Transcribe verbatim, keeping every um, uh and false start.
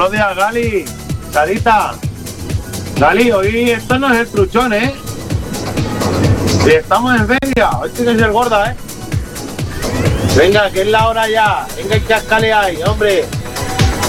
Buenos días, Gali. Sarita. Gali, hoy esto no es el truchón, ¿eh? Si estamos en feria, hoy tiene que ser gorda, ¿eh? Venga, que es la hora ya. Venga, que cascale ahí, hombre.